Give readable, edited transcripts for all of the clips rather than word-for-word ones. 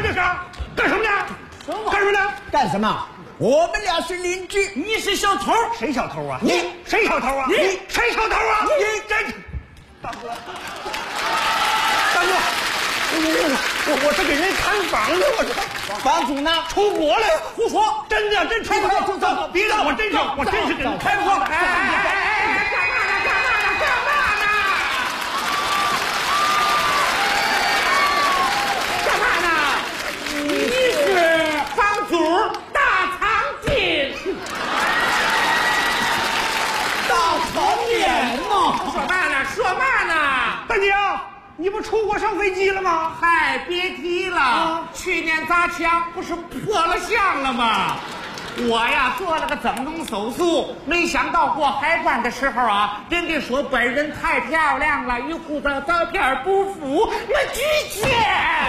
这是？干什么呢？干什么呢？ 干什么？我们俩是邻居。 你是小偷？ 谁小偷啊？ 你谁小偷啊？ 你谁小偷啊？ 你真，大哥，大哥，我是给人看房的，我这房主呢？ 出国了，胡说，真的真出国了，走，别让我真是给人开过。干嘛呢？ 你是房主大长今。 大长脸嘛？ 说嘛呢？ 大姐，你不出国上飞机了吗？ 嗨，别提了，去年砸墙不是破了相了吗？我呀做了个整容手术，没想到过海关的时候啊，人家说本人太漂亮了，与护照照片不符，我拒绝。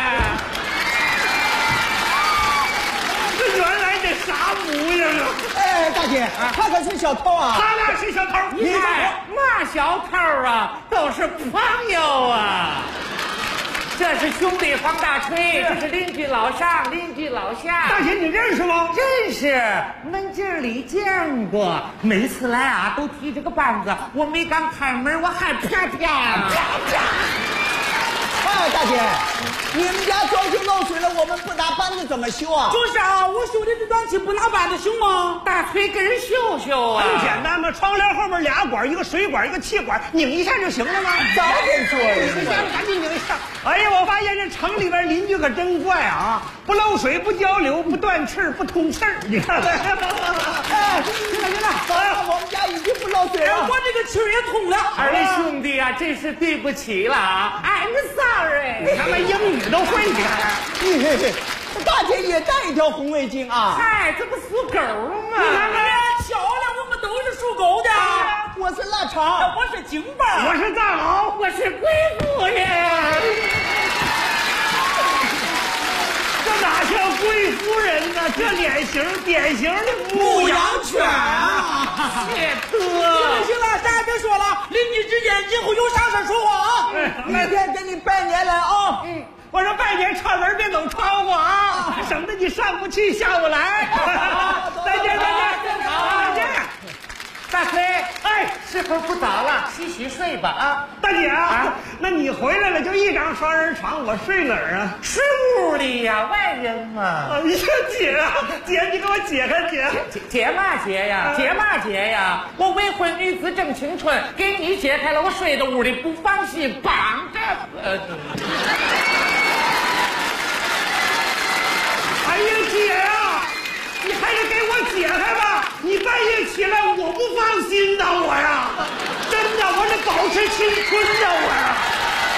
这原来这啥模样啊？ 哎，大姐，他可是小偷啊！ 他俩是小偷， 你看嘛小偷啊，都是朋友啊。这是兄弟黄大锤，这是邻居老上，邻居老下。 大姐你认识吗？ 认识，门镜里见过。每次来啊，都提着个棒子，我没敢开门，我还啪啪啪啪。 哎，大姐，你们家装修漏水了，我们不拿扳子怎么修啊？ 就是啊，我修的这暖气不拿扳子行吗？大锤给人修修啊。 很简单嘛，窗帘后面俩管，一个水管，一个气管，拧一下就行了吗？ 早点说呀！ 赶紧拧一下。哎呀，我发现这城里边邻居可真怪啊，不漏水，不交流，不断气，不通气儿。你看， 哎，行了，走了，我们家已经不漏水了。 我这个气儿也通了。二位兄弟啊，真是对不起了啊 ！I'm sorry。 他们英语都会，你看。 大姐也戴一条红围巾啊！ 嗨，这不属狗吗？ 你看看， 巧了，我们都是属狗的。 我是腊肠， 我是京巴， 我是藏獒， 我是贵夫人。 这哪像贵夫人呢？这脸型典型的牧羊犬啊！ 谢哥，行了，啥也别说了，邻居之间以后有啥事说话啊。 那天给你拜年来啊！ 我说拜年串门别走窗户啊，省得你上不去下不来。再见再见。 大锤， 哎， 时候不早了，洗洗睡吧啊。 大姐啊，那你回来了就一张双人床，我睡哪儿啊？ 睡屋里呀，外人嘛。 哎呀，姐啊，姐你给我解开姐。 解嘛解呀？解嘛解呀？我未婚女子正青春，给你解开了，我睡到屋里不放心，绑着。 哎呀，姐啊，你还是给我解开吧！你半夜起来，我不放心呐，我呀，真的，我得保持青春